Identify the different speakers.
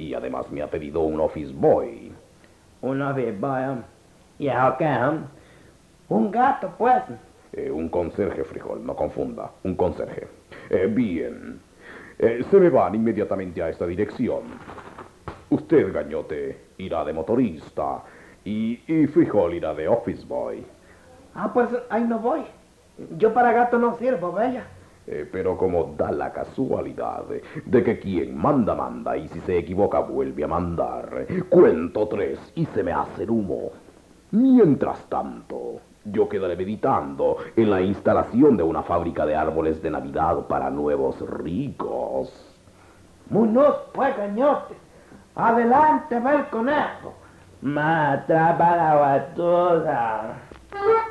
Speaker 1: Y además me ha pedido un office boy.
Speaker 2: Uno de boy. ¿Y eso qué? Un gato, pues.
Speaker 1: Un conserje, Frijol, no confunda. Un conserje. Bien. Se me van inmediatamente a esta dirección. Usted, Gañote, irá de motorista. Y Frijol irá de office boy.
Speaker 2: Ah, pues ahí no voy. Yo para gato no sirvo, bella.
Speaker 1: Pero como da la casualidad de que quien manda, manda, y si se equivoca vuelve a mandar, cuento 3 y se me hace el humo. Mientras tanto, yo quedaré meditando en la instalación de una fábrica de árboles de Navidad para nuevos ricos.
Speaker 2: Muñoz, pues, Gañote. Adelante, ve el conejo. Matra para la batuda.